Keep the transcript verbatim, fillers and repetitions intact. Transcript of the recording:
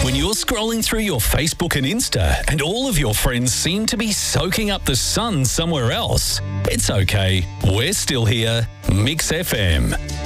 When you're scrolling through your Facebook and Insta and all of your friends seem to be soaking up the sun somewhere else, it's okay. We're still here. Mix F M.